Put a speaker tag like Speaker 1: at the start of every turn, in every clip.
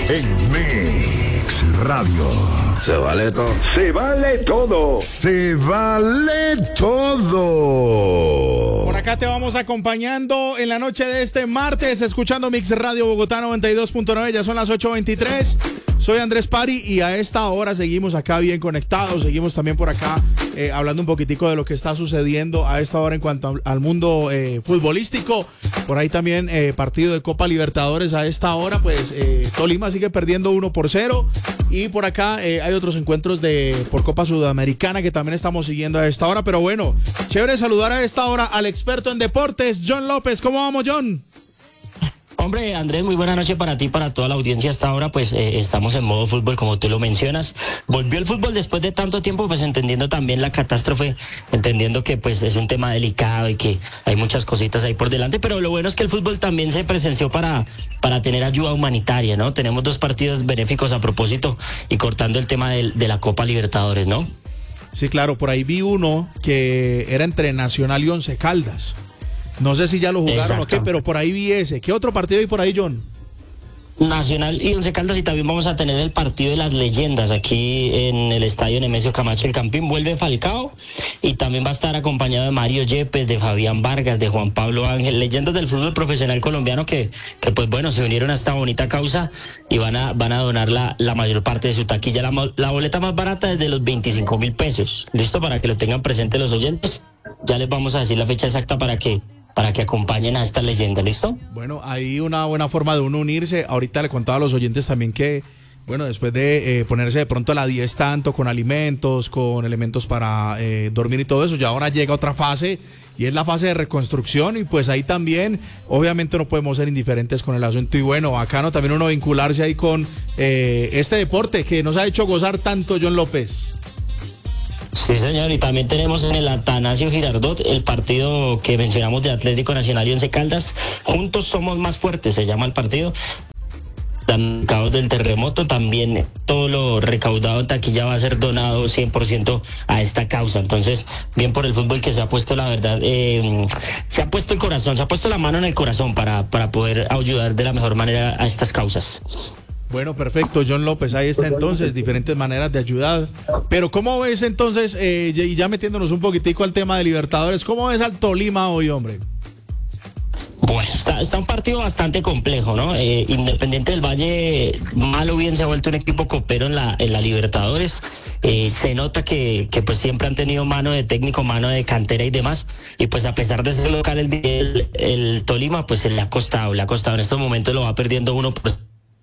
Speaker 1: en Mix Radio.
Speaker 2: Se vale todo.
Speaker 1: Se vale todo. Se vale todo.
Speaker 3: Por acá te vamos acompañando en la noche de este martes, escuchando Mix Radio Bogotá 92.9. Ya son las 8:23. Soy Andrés Pari y a esta hora seguimos acá bien conectados. Seguimos también por acá hablando un poquitico de lo que está sucediendo a esta hora en cuanto al mundo futbolístico. Por ahí también partido de Copa Libertadores a esta hora. Pues Tolima sigue perdiendo 1-0. Y por acá hay otros encuentros por Copa Sudamericana que también estamos siguiendo a esta hora. Pero bueno, chévere saludar a esta hora al experto en deportes, John López. ¿Cómo vamos, John?
Speaker 4: Hombre, Andrés, muy buena noche para ti, para toda la audiencia. Hasta ahora, pues estamos en modo fútbol, como tú lo mencionas. Volvió el fútbol después de tanto tiempo, pues entendiendo también la catástrofe, entendiendo que pues es un tema delicado y que hay muchas cositas ahí por delante, pero lo bueno es que el fútbol también se presenció para tener ayuda humanitaria, ¿no? Tenemos 2 partidos benéficos a propósito y cortando el tema de la Copa Libertadores, ¿no?
Speaker 3: Sí, claro, por ahí vi uno que era entre Nacional y Once Caldas. No sé si ya lo jugaron. Exacto. O qué, pero por ahí vi ese. ¿Qué otro partido hay por ahí, John?
Speaker 4: Nacional y Once Caldas, y también vamos a tener el partido de las leyendas aquí en el estadio Nemesio Camacho El Campín. Vuelve Falcao y también va a estar acompañado de Mario Yepes, de Fabián Vargas, de Juan Pablo Ángel, leyendas del fútbol profesional colombiano que pues bueno, se unieron a esta bonita causa y van a donar la mayor parte de su taquilla. La boleta más barata es de los 25,000 pesos. ¿Listo? Para que lo tengan presente los oyentes. Ya les vamos a decir la fecha exacta para que acompañen a esta leyenda, ¿listo?
Speaker 3: Bueno, hay una buena forma de uno unirse. Ahorita le contaba a los oyentes también que, bueno, después de ponerse de pronto a la 10 tanto, con alimentos, con elementos para dormir y todo eso, ya ahora llega otra fase, y es la fase de reconstrucción, y pues ahí también, obviamente no podemos ser indiferentes con el asunto, y bueno, bacano también uno vincularse ahí con este deporte que nos ha hecho gozar tanto, John López.
Speaker 4: Sí, señor, y también tenemos en el Atanasio Girardot el partido que mencionamos de Atlético Nacional y Once Caldas. Juntos somos más fuertes, se llama el partido. Damnificados del terremoto, también todo lo recaudado en taquilla va a ser donado 100% a esta causa. Entonces, bien por el fútbol que se ha puesto, la verdad, se ha puesto el corazón, se ha puesto la mano en el corazón para poder ayudar de la mejor manera a estas causas.
Speaker 3: Bueno, perfecto, John López, ahí está entonces, diferentes maneras de ayudar. Pero ¿cómo ves entonces, y ya metiéndonos un poquitico al tema de Libertadores, cómo ves al Tolima hoy, hombre?
Speaker 4: Bueno, está un partido bastante complejo, ¿no? Independiente del Valle, mal o bien se ha vuelto un equipo copero en la Libertadores. Se nota que pues siempre han tenido mano de técnico, mano de cantera y demás. Y pues a pesar de ser local el Tolima, pues le ha costado. En estos momentos lo va perdiendo 1%.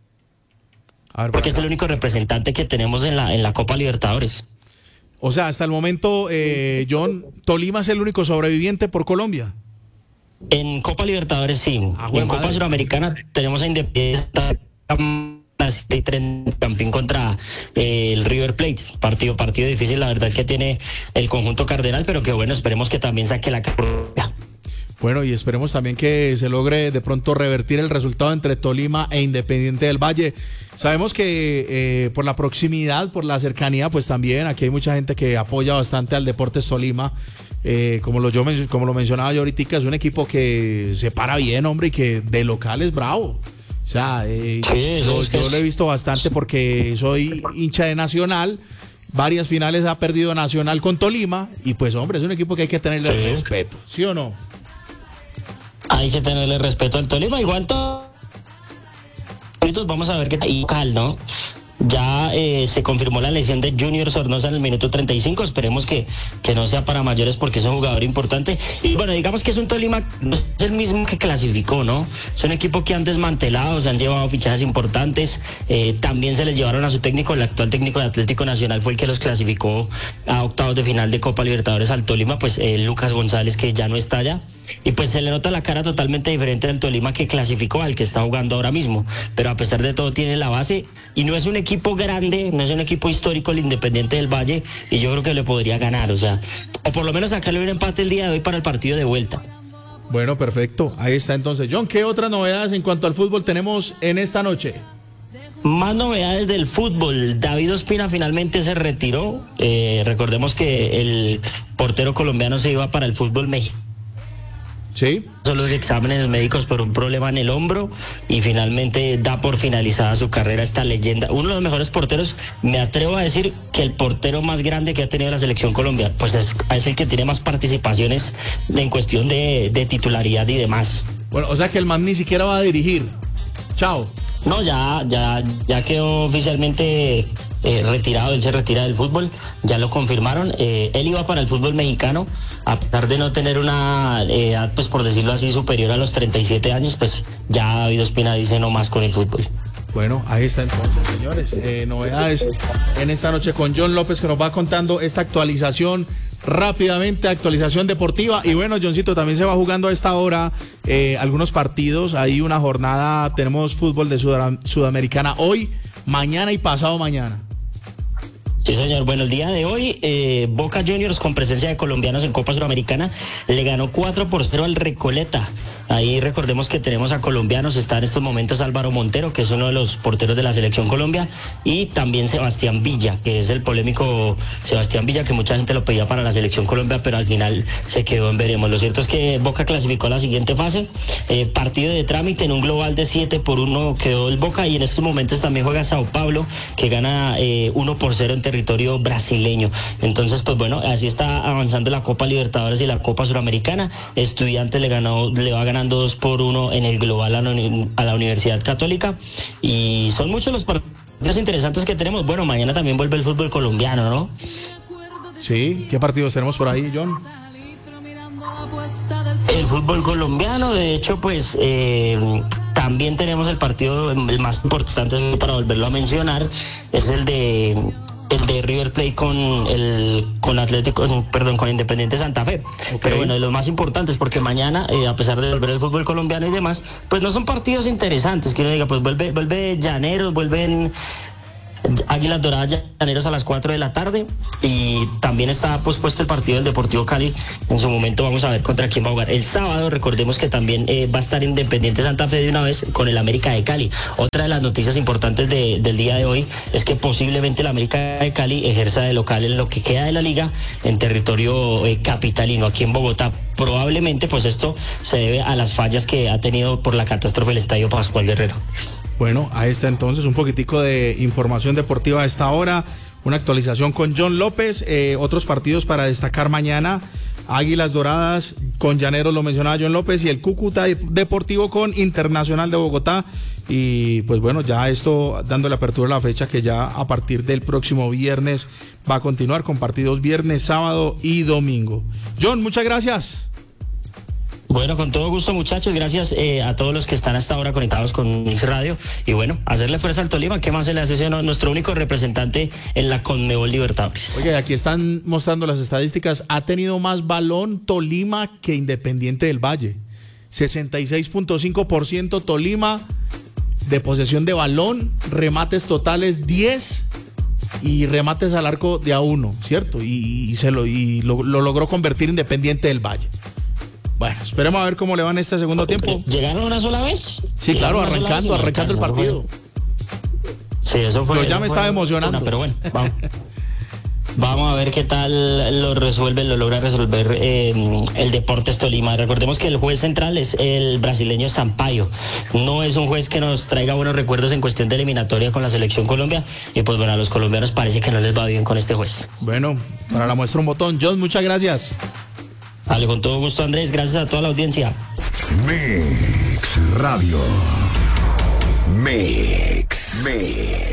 Speaker 4: Porque es el único representante que tenemos en la Copa Libertadores.
Speaker 3: O sea, hasta el momento, John, Tolima es el único sobreviviente por Colombia.
Speaker 4: En Copa Libertadores sí. En Copa Suramericana tenemos a Independiente Campín contra el River Plate. Partido difícil, la verdad, que tiene el conjunto cardenal, pero que bueno, esperemos que también saque la Copa.
Speaker 3: Bueno, y esperemos también que se logre de pronto revertir el resultado entre Tolima e Independiente del Valle. Sabemos que por la proximidad, por la cercanía, pues también aquí hay mucha gente que apoya bastante al Deportes Tolima. Como lo mencionaba yo ahorita, es un equipo que se para bien, hombre, y que de local es bravo. O sea, yo lo he visto bastante porque soy hincha de Nacional. Varias finales ha perdido Nacional con Tolima y pues, hombre, es un equipo que hay que tenerle respeto, ¿sí o no?
Speaker 4: Hay que tenerle respeto al Tolima, igual vamos a ver qué tal, ¿no? Ya se confirmó la lesión de Junior Sornosa en el minuto 35. Esperemos que no sea para mayores porque es un jugador importante. Y bueno, digamos que es un Tolima, no es el mismo que clasificó, ¿no? Es un equipo que han desmantelado, se han llevado fichajes importantes. También se les llevaron a su técnico, el actual técnico de Atlético Nacional fue el que los clasificó a octavos de final de Copa Libertadores al Tolima, pues Lucas González, que ya no está allá. Y pues se le nota la cara totalmente diferente del Tolima que clasificó al que está jugando ahora mismo. Pero a pesar de todo tiene la base y no es un equipo grande, no es un equipo histórico el Independiente del Valle, y yo creo que le podría ganar, o sea, o por lo menos sacarle un empate el día de hoy para el partido de vuelta.
Speaker 3: Bueno, perfecto, ahí está entonces. John, ¿qué otras novedades en cuanto al fútbol tenemos en esta noche?
Speaker 4: Más novedades del fútbol. David Ospina finalmente se retiró. Recordemos que el portero colombiano se iba para el fútbol mexicano.
Speaker 3: Sí.
Speaker 4: Son los exámenes médicos por un problema en el hombro y finalmente da por finalizada su carrera esta leyenda. Uno de los mejores porteros, me atrevo a decir que el portero más grande que ha tenido la selección Colombia, pues es el que tiene más participaciones en cuestión de titularidad y demás.
Speaker 3: Bueno, o sea que el man ni siquiera va a dirigir. Chao.
Speaker 4: No, ya quedó oficialmente retirado, él se retira del fútbol, ya lo confirmaron. Él iba para el fútbol mexicano, a pesar de no tener una edad, pues por decirlo así, superior a los 37 años, pues ya David Ospina dice no más con el fútbol.
Speaker 3: Bueno, ahí está entonces, señores. Novedades en esta noche con John López, que nos va contando esta actualización rápidamente, actualización deportiva. Y bueno, Johncito, también se va jugando a esta hora algunos partidos. Hay una jornada, tenemos fútbol de Sudamericana hoy, mañana y pasado mañana.
Speaker 4: Sí, señor. Bueno, el día de hoy, Boca Juniors, con presencia de colombianos en Copa Suramericana, le ganó 4-0 al Recoleta. Ahí recordemos que tenemos a colombianos, está en estos momentos Álvaro Montero, que es uno de los porteros de la Selección Colombia, y también Sebastián Villa, que es el polémico Sebastián Villa, que mucha gente lo pedía para la Selección Colombia, pero al final se quedó en veremos. Lo cierto es que Boca clasificó a la siguiente fase, partido de trámite en un global de 7-1 quedó el Boca, y en estos momentos también juega Sao Paulo, que gana 1-0 en territorio brasileño. Entonces, pues bueno, así está avanzando la Copa Libertadores y la Copa Suramericana. Estudiantes le va ganando 2-1 en el global a la Universidad Católica, y son muchos los partidos interesantes que tenemos. Bueno, mañana también vuelve el fútbol colombiano, ¿no?
Speaker 3: Sí, ¿qué partidos tenemos por ahí, John?
Speaker 4: El fútbol colombiano, de hecho, pues también tenemos el partido, el más importante para volverlo a mencionar, es el de River Plate con Independiente Santa Fe. Okay. Pero bueno, de los más importantes, porque mañana, a pesar de volver el fútbol colombiano y demás, pues no son partidos interesantes, que uno diga, pues vuelve Llaneros, vuelven Águilas Doradas Llaneros a las 4 de la tarde, y también está pospuesto el partido del Deportivo Cali. En su momento vamos a ver contra quién va a jugar. El sábado, recordemos que también va a estar Independiente Santa Fe de una vez con el América de Cali. Otra de las noticias importantes del día de hoy es que posiblemente el América de Cali ejerza de local en lo que queda de la liga en territorio capitalino, aquí en Bogotá. Probablemente, pues esto se debe a las fallas que ha tenido por la catástrofe el Estadio Pascual Guerrero.
Speaker 3: Bueno, ahí está entonces un poquitico de información deportiva a esta hora, una actualización con John López, otros partidos para destacar mañana: Águilas Doradas con Llaneros, lo mencionaba John López, y el Cúcuta Deportivo con Internacional de Bogotá. Y pues bueno, ya esto dándole apertura a la fecha, que ya a partir del próximo viernes va a continuar con partidos viernes, sábado y domingo. John, muchas gracias.
Speaker 4: Bueno, con todo gusto, muchachos, gracias a todos los que están hasta ahora conectados con Mix Radio, y bueno, hacerle fuerza al Tolima, que más se le hace nuestro único representante en la Conmebol Libertadores.
Speaker 3: Oye, aquí están mostrando las estadísticas, ha tenido más balón Tolima que Independiente del Valle, 66.5% Tolima de posesión de balón, remates totales 10 y remates al arco de a 1, ¿cierto? Y lo logró convertir Independiente del Valle. Bueno, esperemos a ver cómo le va en este segundo tiempo.
Speaker 4: ¿Llegaron una sola vez?
Speaker 3: Sí, claro, arrancando el partido.
Speaker 4: Sí, eso fue.
Speaker 3: Pero ya me estaba emocionando.
Speaker 4: Pero bueno, vamos a ver qué tal lo logra resolver el Deportes Tolima. Recordemos que el juez central es el brasileño Sampaio. No es un juez que nos traiga buenos recuerdos en cuestión de eliminatoria con la Selección Colombia, y pues bueno, a los colombianos parece que no les va bien con este juez.
Speaker 3: Bueno, para la muestra un botón. John, muchas gracias.
Speaker 4: Vale, con todo gusto, Andrés, gracias a toda la audiencia.
Speaker 1: Mix Radio. Mix.